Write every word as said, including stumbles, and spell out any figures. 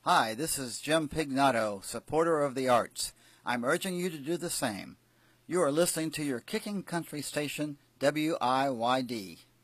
Hi, this is Jim Pignato, supporter of the arts. I'm urging you to do the same. You are listening to your kicking country station, W I Y D.